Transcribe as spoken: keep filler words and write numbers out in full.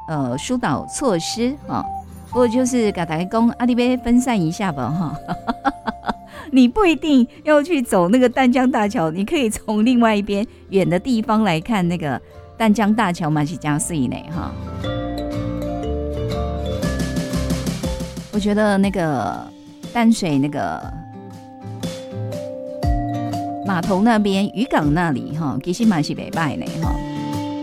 呃疏导措施哈。不过就是给大家讲，啊，你别分散一下吧哈。你不一定要去走那个淡江大桥，你可以从另外一边远的地方来看那个淡江大桥嘛，是加水呢哈。我觉得那个淡水那个码头那边渔港那里哈，其实嘛是不错呢哈。